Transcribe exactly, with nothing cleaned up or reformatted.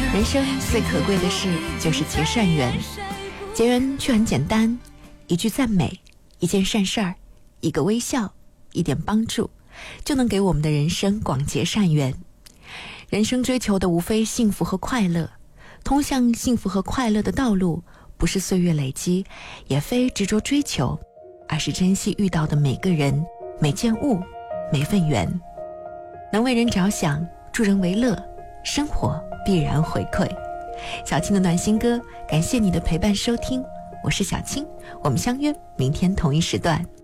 人生最可贵的事就是结善缘，结缘却很简单，一句赞美，一件善事儿，一个微笑，一点帮助，就能给我们的人生广结善缘。人生追求的无非幸福和快乐，通向幸福和快乐的道路，不是岁月累积，也非执着追求，而是珍惜遇到的每个人、每件物、每份缘。能为人着想，助人为乐，生活必然回馈。小青的暖心歌，感谢你的陪伴收听，我是小青，我们相约明天同一时段。